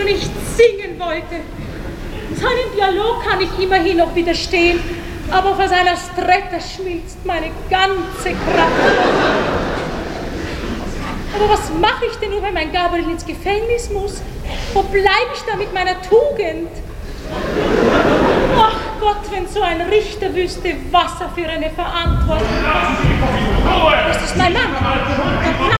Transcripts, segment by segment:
nicht singen wollte. Seinem Dialog kann ich immerhin noch widerstehen, aber vor seiner Stretta schmilzt meine ganze Kraft. Aber was mache ich denn nur, wenn mein Gabriel ins Gefängnis muss? Wo bleibe ich da mit meiner Tugend? Ach Gott, wenn so ein Richter wüsste, was er für eine Verantwortung hat. Das ist mein Mann.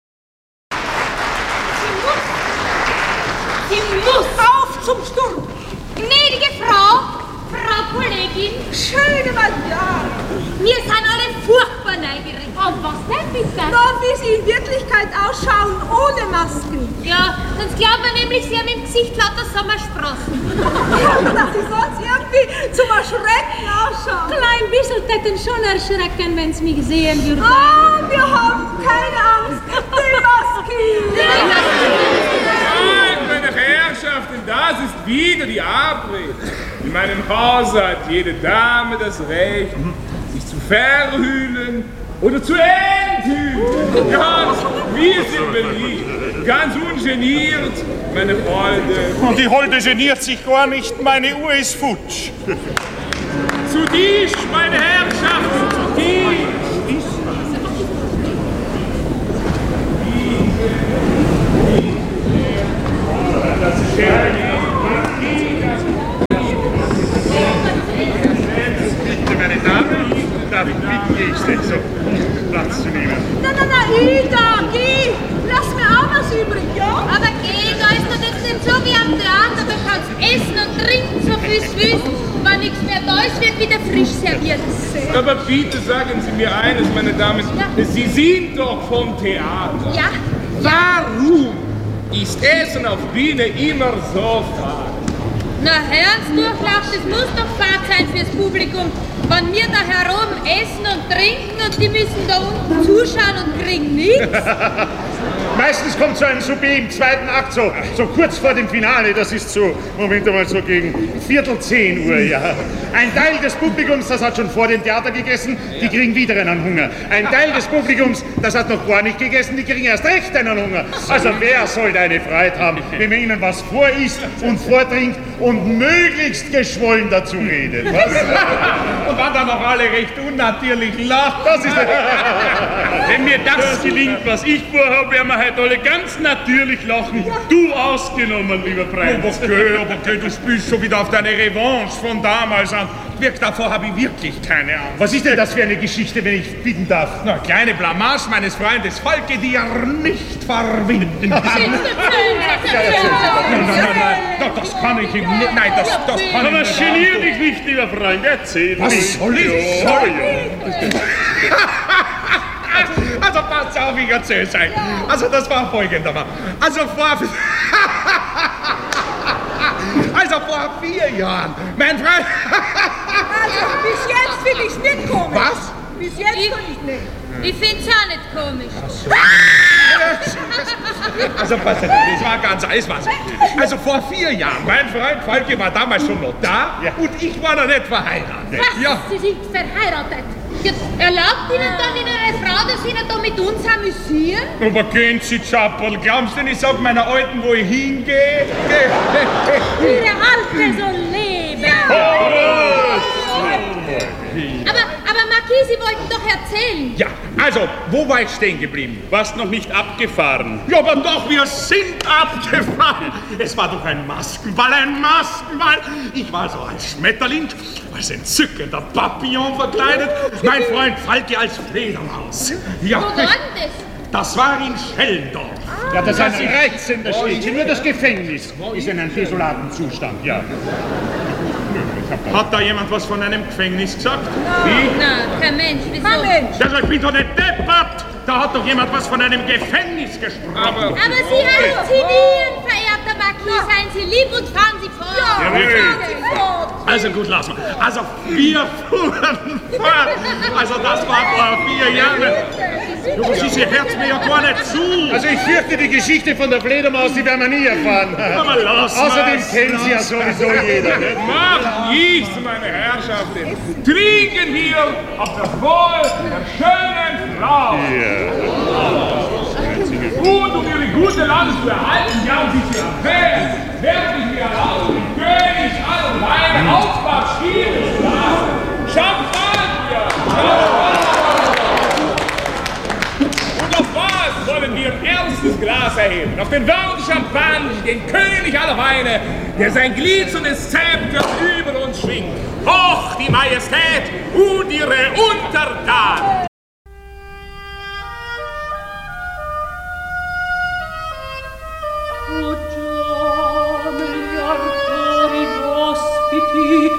Sie muss auf zum Sturm. Gnädige Frau Kollegin. Schöne Madame. Wir sind alle furchtbar neugierig. Und was denn bitte? Na, wie sie in Wirklichkeit ausschauen, ohne Masken. Ja, sonst glaubt man nämlich, sie haben im Gesicht lauter Sommersprossen. Ja, dass sie sonst irgendwie zum Erschrecken ausschauen. Klein bisschen täten schon erschrecken, wenn sie mich sehen würden. Ah, wir haben keine Angst. Die Masken. Meine Herrschaften, das ist wieder die Abrede. In meinem Hause hat jede Dame das Recht, sich zu verhüllen oder zu enthüllen. Ganz, wir sind beliebt, ganz ungeniert, meine Freunde. Und die Holde geniert sich gar nicht, meine Uhr ist futsch. Zu Tisch, meine Herrschaften, zu Tisch. Das ist schön. Bitte, meine Damen, darf ich bitten, ich so Platz zu nehmen. Na, Ida, geh. Lass mir auch was übrig, ja? Aber geh, da ist doch jetzt nicht so wie am Theater. Da kannst essen und trinken, so viel es willst. Wenn nichts mehr da ist, wird wieder frisch serviert. Aber bitte sagen Sie mir eines, meine Damen. Ja. Sie sind doch vom Theater. Ja. Warum ist Essen auf Bühne immer so fad? Na, Herrensdurchlauf, das muss doch fad sein fürs Publikum. Wenn wir da herum essen und trinken und die müssen da unten zuschauen und kriegen nichts. Meistens kommt so ein Souper im zweiten Akt, so kurz vor dem Finale, das ist so, Moment einmal, so gegen 9:45, ja. Ein Teil des Publikums, das hat schon vor dem Theater gegessen, die kriegen wieder einen Hunger. Ein Teil des Publikums, das hat noch gar nicht gegessen, die kriegen erst recht einen Hunger. Also wer soll da eine Freiheit haben, wenn man ihnen was vorisst und vortrinkt und möglichst geschwollen dazu redet, was? Und wenn dann noch alle recht unnatürlich lachen. Das ist Wenn mir das gelingt, was ich vorhabe, werden wir heute alle ganz natürlich lachen. Du ausgenommen, lieber Prinz. Aber okay, du spielst schon wieder auf deine Revanche von damals an. Wirkt davor habe ich wirklich keine Angst. Was ist denn das für eine Geschichte, wenn ich bitten darf? Na, kleine Blamage meines Freundes Falke, die er nicht verwinden kann. Nein, das kann ich ihm nicht. Nein, das kann ich Aber nicht. genier dich nicht, lieber Freund. Erzähl Was mich. soll ich? Also passt auf, ich erzähl's euch. Also das war folgendermaßen. Also vor 4 Jahren, mein Freund... Also, bis jetzt finde ich's nicht komisch. Was? Bis jetzt finde ich's nicht. Ich find's auch nicht komisch. Also pass auf, das war ganz alles was. Also vor 4 Jahren, mein Freund Falke war damals schon noch da und ich war noch nicht verheiratet. Was? Ja. Sie sind verheiratet? Ja, erlaubt Ihnen dann Ihre Frau, dass Sie nicht da mit uns amüsieren? Aber gehen Sie, Chappel, glaubst du, ich sag meiner Alten, wo ich hingehe? Ihre Alte soll leben. Aber Marquis, Sie wollten doch erzählen. Ja, also, wo war ich stehen geblieben? Warst noch nicht abgefahren. Ja, aber doch, wir sind abgefahren. Es war doch ein Maskenball, ein Maskenball. Ich war so als Schmetterling, als entzückender Papillon verkleidet. Mein Freund Falke als Fledermaus. Ja, Wo war denn das? das war in Schellendorf. Ja, das ist ein reizender Schritt. Nur das Gefängnis ist in einem desolaten Zustand, ja. Hat da jemand was von einem Gefängnis gesagt? Na, kein Mensch, wieso? Kein Mensch. Also, ich bin doch nicht deppert. Da hat doch jemand was von einem Gefängnis gesprochen. Aber Sie halluzinieren, verehrter Marquis. Seien Sie lieb und fahren Sie fort. Also gut, lass mal. Also wir fuhren fort. Also das war vor 4 Jahren. Ja, was ist, ihr hört mir ja gar nicht zu. Also ich fürchte, die Geschichte von der Fledermaus, die werden wir nie erfahren. Aber lass Außerdem mal's, kennt sie ja sowieso jeder. Ne? Macht nichts, meine Herrschaften. Trinken wir auf das Wohl der schönen Frau. Und um ihre gute Lage zu erhalten, ja, und sich zu erfähren, werde ich mir erlauben, den König aller Weine Aufwachs spielen zu lassen. Champagner! Und auf was wollen wir ein erstes Glas erheben? Auf den Wein Champagne, den König aller Weine, der sein glitzerndes Zepter über uns schwingt. Hoch die Majestät und ihre Untertanen!